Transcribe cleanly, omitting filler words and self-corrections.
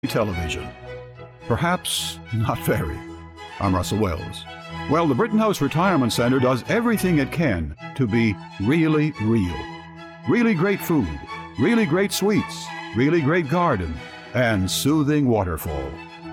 television? Perhaps not very. I'm Russell Wells. Well, the Britton House Retirement Center does everything it can to be really real. Really great food, really great suites, really great garden, and soothing waterfall.